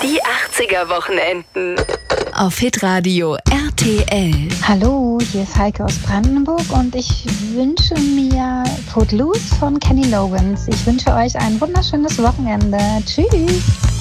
Die 80er Wochenenden. Auf Hitradio RTL. Hallo, hier ist Heike aus Brandenburg und ich wünsche mir Footloose von Kenny Loggins. Ich wünsche euch ein wunderschönes Wochenende. Tschüss.